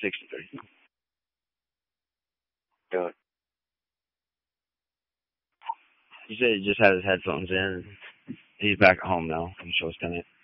63. Good. He said he just had his headphones in. He's back at home now. I'm sure it's done it.